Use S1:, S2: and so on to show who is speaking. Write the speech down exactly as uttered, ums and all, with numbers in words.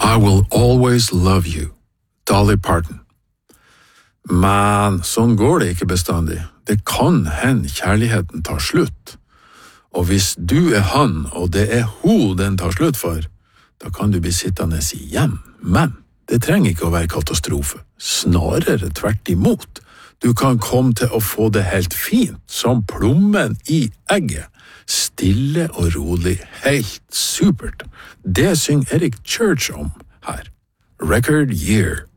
S1: I will always love you, Dolly Parton. Men sånn går det ikke bestandig. Det kan hende kjærligheten tar slutt. Og hvis du er han, og det er hun den tar slutt for, da kan du bli sittende igjen. Men det trenger ikke å være katastrofe. Snarere tvert imot. Du kan komme til å få det helt fint, som plommen i egget. Stille og rolig, helt supert. Det synger Eric Church om her. Record Year.